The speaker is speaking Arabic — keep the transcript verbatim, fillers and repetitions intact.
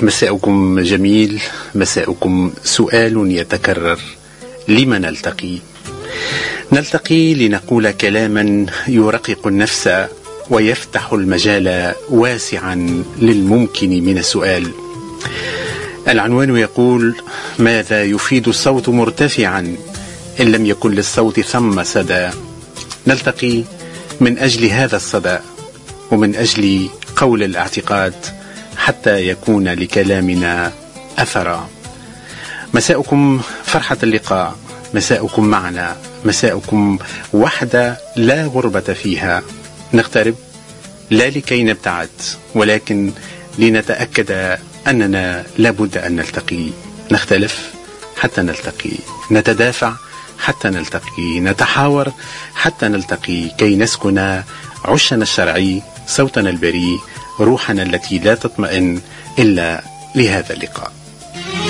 مساؤكم جميل، مساؤكم سؤال يتكرر: لم نلتقي؟ نلتقي لنقول كلاما يرقق النفس ويفتح المجال واسعا للممكن من السؤال. العنوان يقول: ماذا يفيد الصوت مرتفعا إن لم يكن للصوت ثم صدى؟ نلتقي من أجل هذا الصدى ومن أجل قول الاعتقاد حتى يكون لكلامنا أثرا. مساؤكم فرحة اللقاء، مساؤكم معنا، مساؤكم وحدة لا غربة فيها. نقترب لا لكي نبتعد، ولكن لنتأكد أننا لابد أن نلتقي. نختلف حتى نلتقي، نتدافع حتى نلتقي، نتحاور حتى نلتقي، كي نسكن عشنا الشرعي، صوتنا البريء، روحنا التي لا تطمئن إلا لهذا اللقاء.